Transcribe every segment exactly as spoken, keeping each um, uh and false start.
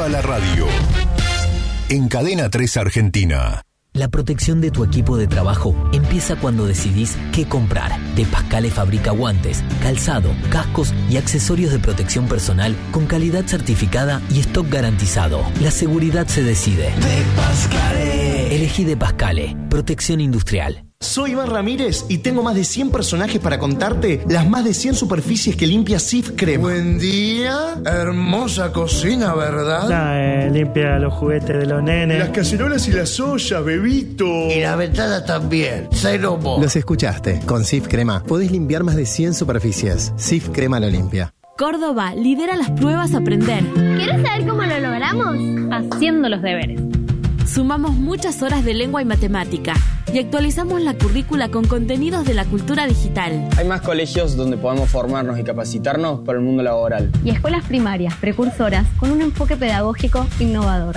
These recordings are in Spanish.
la radio. En Cadena tres Argentina. La protección de tu equipo de trabajo empieza cuando decidís qué comprar. De Pascale fabrica guantes, calzado, cascos y accesorios de protección personal con calidad certificada y stock garantizado. La seguridad se decide. De Pascale. Elegí De Pascale. Protección industrial. Soy Iván Ramírez y tengo más de cien personajes para contarte las más de cien superficies que limpia Cif Crema. Buen día, hermosa cocina, ¿verdad? La, eh, limpia los juguetes de los nenes. Las cacerolas y las ollas, bebito. Y la ventana también, cero mo. Los escuchaste, con Cif Crema podés limpiar más de cien superficies. Cif Crema lo limpia. Córdoba lidera las pruebas Aprender. ¿Quieres saber cómo lo logramos? Haciendo los deberes. Sumamos muchas horas de lengua y matemática y actualizamos la currícula con contenidos de la cultura digital. Hay más colegios donde podemos formarnos y capacitarnos para el mundo laboral. Y escuelas primarias, precursoras, con un enfoque pedagógico innovador.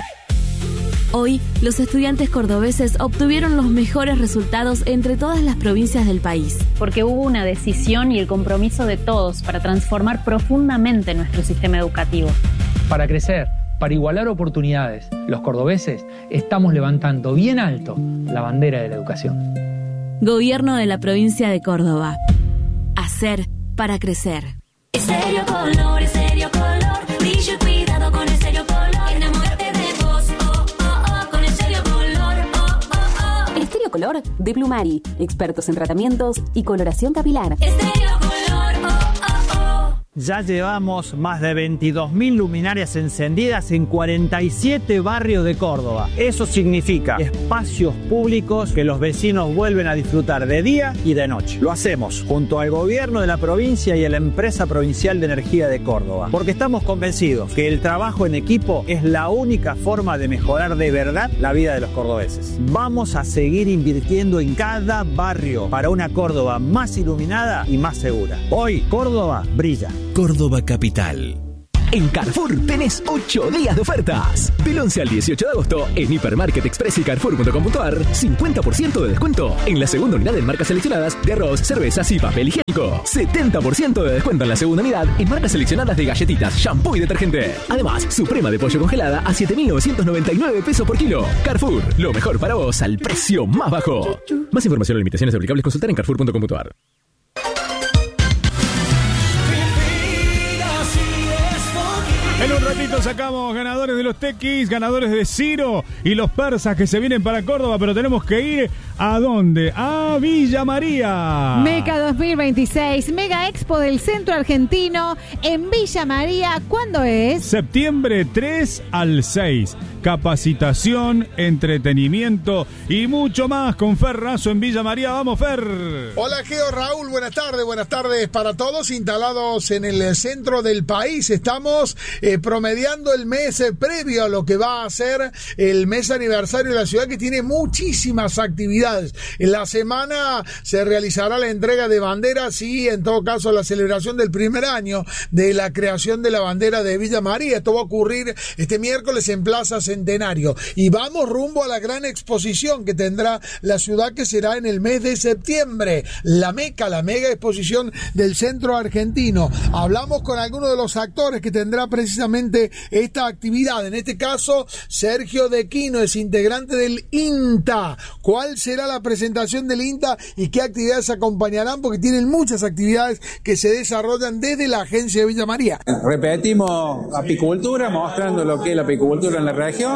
Hoy, los estudiantes cordobeses obtuvieron los mejores resultados entre todas las provincias del país. Porque hubo una decisión y el compromiso de todos para transformar profundamente nuestro sistema educativo. Para crecer, para igualar oportunidades, los cordobeses estamos levantando bien alto la bandera de la educación. Gobierno de la provincia de Córdoba. Hacer para crecer. Estéreo Color, Estéreo Color, brillo y cuidado con Estéreo Color. Enamórate de vos, oh, oh, oh, con Estéreo Color, oh, oh, oh. Estéreo Color de Plumari, expertos en tratamientos y coloración capilar. Estéreo Color, oh, oh, oh. Ya llevamos más de veintidós mil luminarias encendidas en cuarenta y siete barrios de Córdoba. Eso significa espacios públicos que los vecinos vuelven a disfrutar de día y de noche. Lo hacemos junto al gobierno de la provincia y a la empresa provincial de energía de Córdoba, porque estamos convencidos que el trabajo en equipo es la única forma de mejorar de verdad la vida de los cordobeses. Vamos a seguir invirtiendo en cada barrio para una Córdoba más iluminada y más segura. Hoy, Córdoba brilla. Córdoba Capital. En Carrefour tenés ocho días de ofertas. Del once al dieciocho de agosto, en Hipermarket Express y Carrefour punto com punto ar, cincuenta por ciento de descuento en la segunda unidad en marcas seleccionadas de arroz, cervezas y papel higiénico. setenta por ciento de descuento en la segunda unidad en marcas seleccionadas de galletitas, shampoo y detergente. Además, suprema de pollo congelada a siete mil novecientos noventa y nueve pesos por kilo. Carrefour, lo mejor para vos al precio más bajo. Más información o limitaciones aplicables consultar en Carrefour punto com punto ar. En un ratito sacamos ganadores de los Tequis, ganadores de Ciro y los persas que se vienen para Córdoba, pero tenemos que ir ¿a dónde? A Villa María. Meca dos mil veintiséis, Mega Expo del Centro Argentino en Villa María. ¿Cuándo es? Septiembre tres al seis. Capacitación, entretenimiento y mucho más con Fer Razo en Villa María. ¡Vamos, Fer! Hola, Geo, Raúl, buenas tardes, buenas tardes para todos. Instalados en el centro del país, estamos eh, promediando el mes eh, previo a lo que va a ser el mes aniversario de la ciudad, que tiene muchísimas actividades. En la semana se realizará la entrega de banderas y, en todo caso, la celebración del primer año de la creación de la bandera de Villa María. Esto va a ocurrir este miércoles en Plaza Centenario. Y vamos rumbo a la gran exposición que tendrá la ciudad, que será en el mes de septiembre. La Meca, la mega exposición del Centro Argentino. Hablamos con algunos de los actores que tendrá precisamente esta actividad. En este caso, Sergio De Quino es integrante del INTA. ¿Cuál será la presentación del INTA y qué actividades acompañarán? Porque tienen muchas actividades que se desarrollan desde la agencia de Villa María. Repetimos apicultura, mostrando lo que es la apicultura en la región,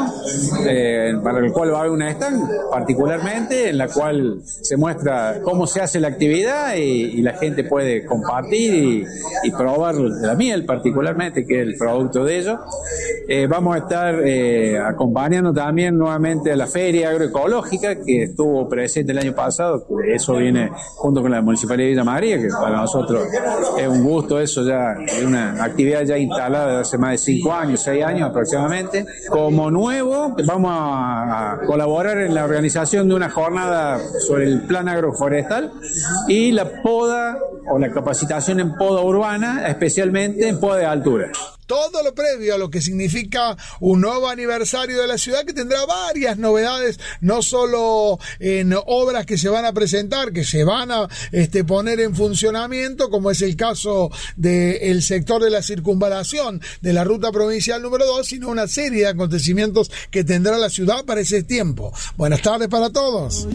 eh, para el cual va a haber una stand particularmente, en la cual se muestra cómo se hace la actividad y, y la gente puede compartir y, y probar la miel particularmente, que es el producto de ello. Eh, vamos a estar eh, acompañando también nuevamente a la Feria Agroecológica, que estuvo presente el año pasado. Eso viene junto con la Municipalidad de Villa María, que para nosotros es un gusto. Eso ya es una actividad ya instalada desde hace más de cinco años, seis años aproximadamente. Como nuevo, vamos a, a colaborar en la organización de una jornada sobre el plan agroforestal y la poda o la capacitación en poda urbana, especialmente en poda de altura. todo lo previo a lo que significa un nuevo aniversario de la ciudad, que tendrá varias novedades, no solo en obras que se van a presentar, que se van a este, poner en funcionamiento, como es el caso del sector de la circunvalación de la ruta provincial número dos, sino una serie de acontecimientos que tendrá la ciudad para ese tiempo. Buenas tardes para todos.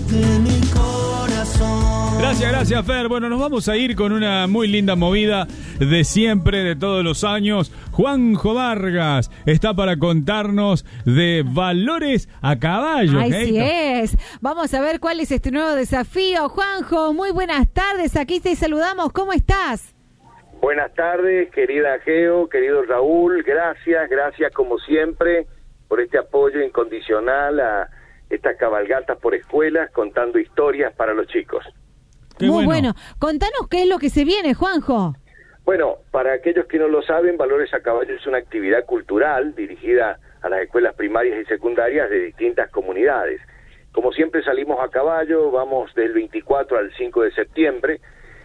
Gracias, gracias, Fer. Bueno, nos vamos a ir con una muy linda movida de siempre, de todos los años. Juanjo Vargas está para contarnos de valores a caballo. Así es. Vamos a ver cuál es este nuevo desafío. Juanjo, muy buenas tardes. Aquí te saludamos. ¿Cómo estás? Buenas tardes, querida Geo, querido Raúl. Gracias, gracias como siempre por este apoyo incondicional a estas cabalgatas por escuelas, contando historias para los chicos. Qué Muy bueno. bueno. Contanos qué es lo que se viene, Juanjo. Bueno, para aquellos que no lo saben, Valores a Caballo es una actividad cultural dirigida a las escuelas primarias y secundarias de distintas comunidades. Como siempre salimos a caballo, vamos del veinticuatro al cinco de septiembre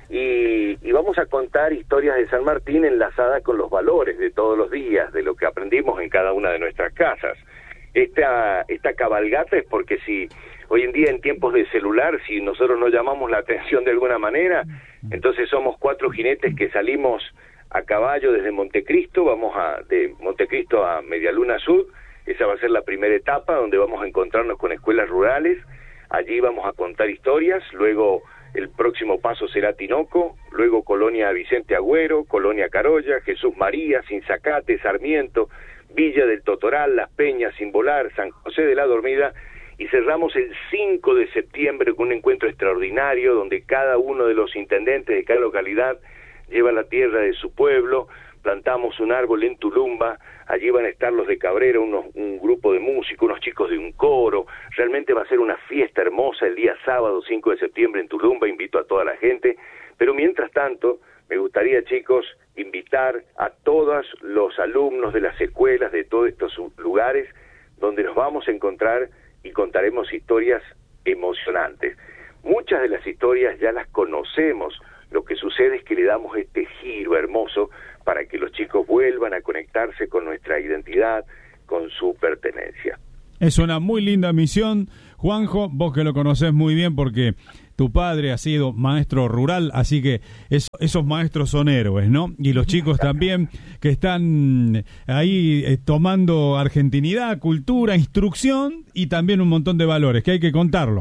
y, y vamos a contar historias de San Martín enlazadas con los valores de todos los días, de lo que aprendimos en cada una de nuestras casas. Esta, esta cabalgata es porque si hoy en día en tiempos de celular, si nosotros no llamamos la atención de alguna manera, entonces somos cuatro jinetes que salimos a caballo desde Montecristo, vamos a de Montecristo a Medialuna Sur, esa va a ser la primera etapa donde vamos a encontrarnos con escuelas rurales, allí vamos a contar historias, luego el próximo paso será Tinoco, luego Colonia Vicente Agüero, Colonia Carolla, Jesús María, Sinzacate, Sarmiento, Villa del Totoral, Las Peñas, Simbolar, San José de la Dormida, y cerramos el cinco de septiembre con un encuentro extraordinario donde cada uno de los intendentes de cada localidad lleva la tierra de su pueblo, plantamos un árbol en Tulumba, allí van a estar los de Cabrera, unos, un grupo de músicos, unos chicos de un coro, realmente va a ser una fiesta hermosa el día sábado cinco de septiembre en Tulumba, invito a toda la gente, pero mientras tanto me gustaría, chicos, invitar a todos los alumnos de las escuelas de todos estos lugares donde nos vamos a encontrar y contaremos historias emocionantes. Muchas de las historias ya las conocemos, lo que sucede es que le damos este giro hermoso para que los chicos vuelvan a conectarse con nuestra identidad, con su pertenencia. Es una muy linda misión, Juanjo, vos que lo conocés muy bien porque tu padre ha sido maestro rural, así que eso, esos maestros son héroes, ¿no? Y los chicos también que están ahí eh, tomando argentinidad, cultura, instrucción y también un montón de valores, que hay que contarlo.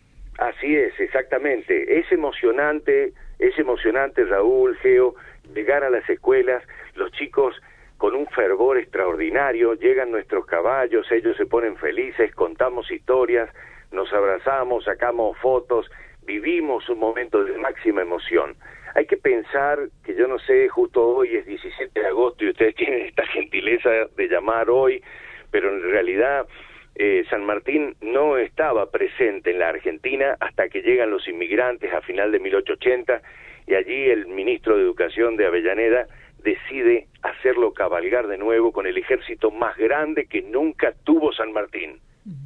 Así es, exactamente. Es emocionante, es emocionante, Raúl, Geo, llegar a las escuelas, los chicos con un fervor extraordinario, llegan nuestros caballos, ellos se ponen felices, contamos historias, nos abrazamos, sacamos fotos, vivimos un momento de máxima emoción. Hay que pensar que yo no sé, justo hoy es diecisiete de agosto y ustedes tienen esta gentileza de llamar hoy, pero en realidad eh, San Martín no estaba presente en la Argentina hasta que llegan los inmigrantes a final de mil ochocientos ochenta y allí el ministro de Educación de Avellaneda decide hacerlo cabalgar de nuevo con el ejército más grande que nunca tuvo San Martín,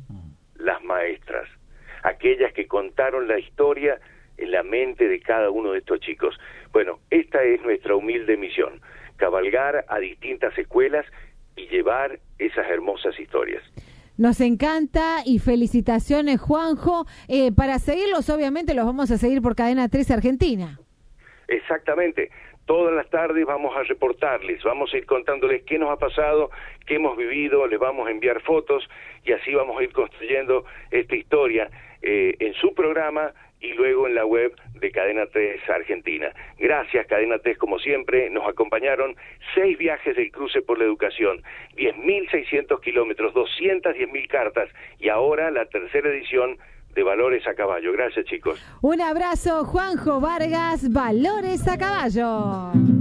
las maestras, aquellas que contaron la historia en la mente de cada uno de estos chicos. Bueno, esta es nuestra humilde misión, cabalgar a distintas escuelas y llevar esas hermosas historias. Nos encanta y felicitaciones, Juanjo. Eh, para seguirlos, obviamente, los vamos a seguir por Cadena tres Argentina. Exactamente. Todas las tardes vamos a reportarles, vamos a ir contándoles qué nos ha pasado, qué hemos vivido, les vamos a enviar fotos y así vamos a ir construyendo esta historia eh, en su programa y luego en la web de Cadena tres Argentina. Gracias, Cadena tres, como siempre, nos acompañaron seis viajes del cruce por la educación, diez mil seiscientos kilómetros, doscientas diez mil cartas y ahora la tercera edición de Valores a Caballo. Gracias, chicos. Un abrazo, Juanjo Vargas, Valores a Caballo.